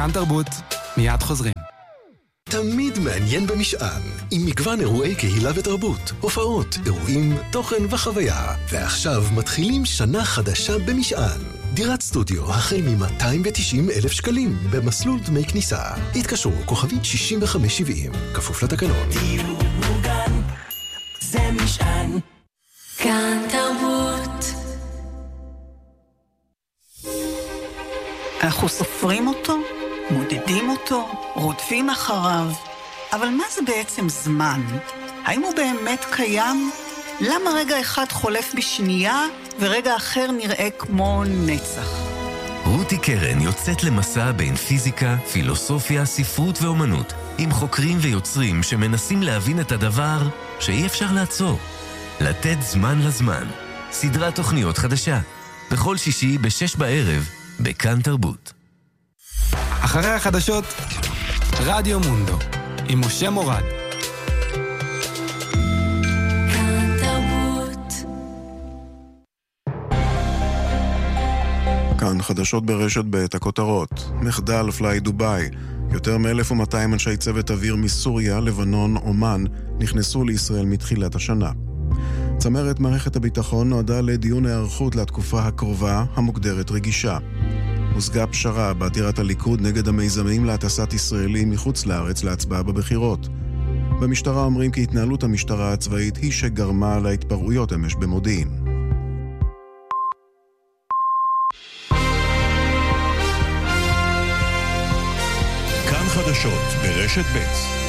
כאן תרבות, מיד חוזרים. תמיד מעניין במשען, עם מגוון אירועי קהילה ותרבות, הופעות, אירועים, תוכן וחוויה. ועכשיו מתחילים שנה חדשה במשען. דירת סטודיו החל מ-290,000 שקלים במסלול דמי כניסה. התקשרו כוכבית 6570, כפוף לתקנון. דיור מוגן, זה משען. כאן תרבות. אנחנו סופרים אותו, מודדים אותו, רודפים אחריו. אבל מה זה בעצם זמן? האם הוא באמת קיים? למה רגע אחד חולף בשנייה ורגע אחר נראה כמו נצח? רותי קרן יוצאת למסע בין פיזיקה, פילוסופיה, ספרות ואומנות, עם חוקרים ויוצרים שמנסים להבין את הדבר שאי אפשר לעצור. לתת זמן לזמן. סדרת תוכניות חדשה. בכל שישי ב-6 בערב, בכאן תרבות. אחרי החדשות, רדיו מונדו, עם משה מורד. כאן תרבות. כאן חדשות ברשת בית הכותרות. מחדל פליי דוביי. יותר מ-1,200 אנשי צוות אוויר מסוריה, לבנון, אומן, נכנסו לישראל מתחילת השנה. צמרת מערכת הביטחון נועדה לדיון הערכות לתקופה הקרובה המוגדרת רגישה. הושגה פשרה בעתירת הליכוד נגד המיזמים להטסת ישראלים מחוץ לארץ להצבעה בבחירות. במשטרה אומרים כי התנהלות המשטרה הצבאית היא שגרמה להתפרעויות אמש במודיעין. כאן חדשות ברשת ב'.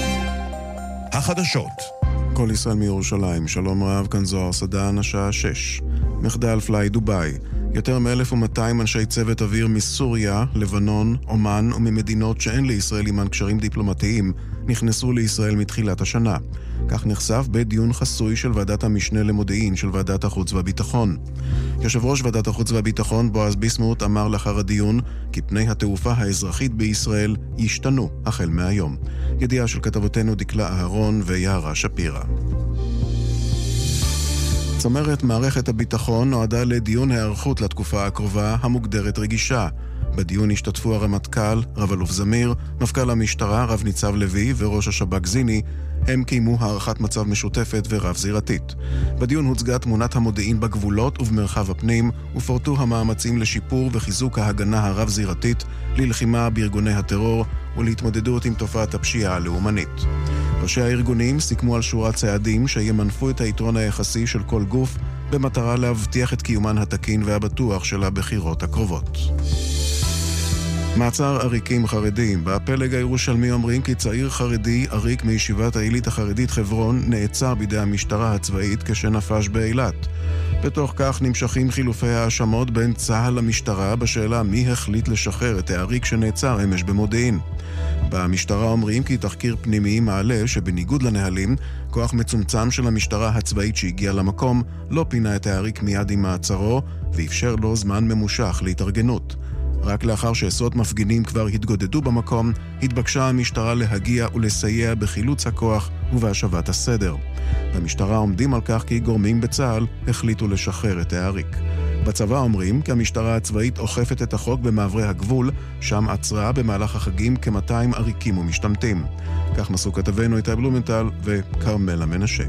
החדשות. כל ישראל מירושלים, שלום רב, כאן זוהר סדן, השעה 6. מחדל פליי דוביי. יותר מ-1,200 אנשי צוות אוויר מסוריה, לבנון, אומן וממדינות שאין לישראל עימן קשרים דיפלומטיים נכנסו לישראל מתחילת השנה. כך נחשף בדיון חסוי של ועדת המשנה למודיעין של ועדת החוץ והביטחון. יושב ראש ועדת החוץ והביטחון בועז ביסמוט אמר לאחר הדיון כי פני התעופה האזרחית בישראל ישתנו החל מהיום. ידיעה של כתבותינו דקלה אהרון ויערה שפירא. צמרת מערכת הביטחון נועדה לדיון הערכות לתקופה הקרובה המוגדרת רגישה. בדיון השתתפו הרמטכ"ל, רב-אלוף זמיר, מפכ"ל המשטרה, רב ניצב לוי וראש השב"כ זיני. הם קיימו הערכת מצב משותפת ורב זירתית. בדיון הוצגה תמונת המודיעין בגבולות ובמרחב הפנים, ופורטו המאמצים לשיפור וחיזוק ההגנה הרב זירתית, ללחימה בארגוני הטרור ולהתמודדות עם תופעת הפשיעה הלאומנית. ראשי הארגונים סיכמו על שורת צעדים שימנפו את היתרון היחסי של כל גוף במטרה להבטיח את קיומן התקין והבטוח של הבחירות הקרובות. מעצר עריקים חרדים. בפלג הירושלמי אומרים כי צעיר חרדי עריק מישיבת העילית החרדית חברון נעצר בידי המשטרה הצבאית כשנפש באילת. בתוך כך נמשכים חילופי האשמות בין צה"ל למשטרה בשאלה מי החליט לשחרר את העריק שנעצר אמש במודיעין. במשטרה אומרים כי תחקיר פנימי מעלה שבניגוד לנהלים, כוח מצומצם של המשטרה הצבאית שהגיע למקום לא פינה את העריק מיד עם מעצרו ואפשר לו זמן ממושך להתארגנות. רק לאחר שעשרות מפגינים כבר התגודדו במקום, התבקשה המשטרה להגיע ולסייע בחילוץ הכוח ובהשבת הסדר. במשטרה עומדים על כך כי גורמים בצה"ל החליטו לשחרר את העריק. בצבא אומרים כי המשטרה הצבאית אוכפת את החוק במעברי הגבול, שם עצרה במהלך החגים כ-200 עריקים ומשתמטים. כך מסו כתבנו איתי בלומנטל וקרמלה מנשה.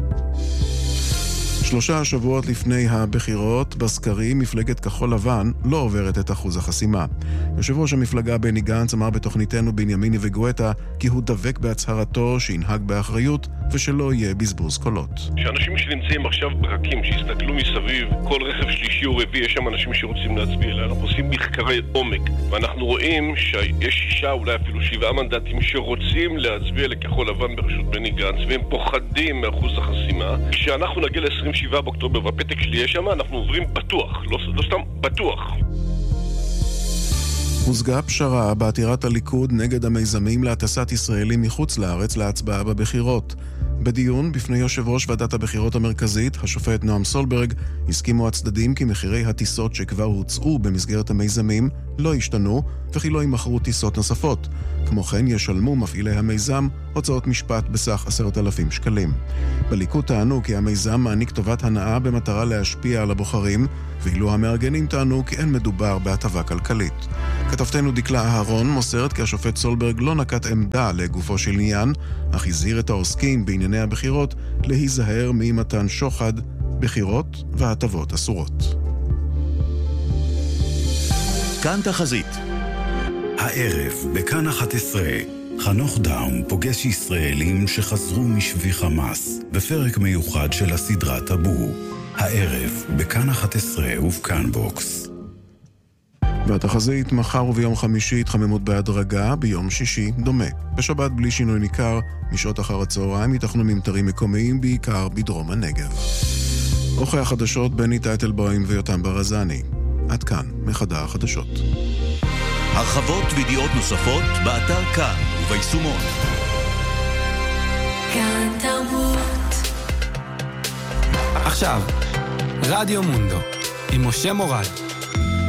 3 שבועות לפני הבחירות, בסקרים מפלגת כחול לבן לא עוברת את אחוז החסימה. יושב ראש המפלגה בני גנץ אמר בתוכניתנו בנימיני וגואטה כי הוא דבק בהצהרתו שינהג באחריות ושלא יהיה בזבוז קולות. שאנשים שנמצאים עכשיו ברקים, שיסתכלו מסביב, כל רכב שלישי או רביעי, יש שם אנשים שרוצים להצביע אליי. אנחנו עושים מחקרי עומק, ואנחנו רואים שיש 6 אולי אפילו 7 מנדטים שרוצים להצביע לכחול לבן בראשות בני גנץ, והם פוחדים מאחוז החסימה. כשאנחנו נגיע ל-27 באוקטובר והפתק שלי יש שם, אנחנו עוברים בטוח, לא סתם בטוח. הושגה פשרה בעתירת הליכוד נגד המיזמים להטסת ישראלים מחוץ לארץ להצבעה בבחירות. בדיון בפני יושב ראש ועדת הבחירות המרכזית, השופט נועם סולברג, הסכימו הצדדים כי מחירי הטיסות שכבר הוצאו במסגרת המיזמים לא השתנו וכי לא יימכרו טיסות נוספות. כמו כן ישלמו מפעילי המיזם הוצאות משפט בסך 10,000 שקלים. בליכוד טענו כי המיזם מעניק טובת הנאה במטרה להשפיע על הבוחרים, ואילו המארגנים טענו כי אין מדובר בהטבה כלכלית. כתבתנו דקלה אהרון מוסרת כי השופט סולברג לא נקט עמדה לגופו של עניין, אך הזהיר את העוסקים בענייני הבחירות להיזהר ממתן שוחד, בחירות והטבות אסורות. כאן תחזית. הערב בכאן 11 חנוך דאום פוגש ישראלים שחזרו משבי חמאס בפרק מיוחד של הסדרה טאבו. הערב בכאן 11 ובכאן בוקס. והתחזית מחר וביום חמישי התחממות בהדרגה, ביום שישי דומה. בשבת בלי שינוי ניכר, משעות אחר הצהריים ייתכנו ממטרים מקומיים בעיקר בדרום הנגב. עורכי החדשות בני טייטלבוים ויותם ברזני. עד כאן מחדר החדשות. הרחבות וידיעות נוספות באתר כאן וביישומון. כאן תרבות. עכשיו, רדיו מונדו עם משה מורד.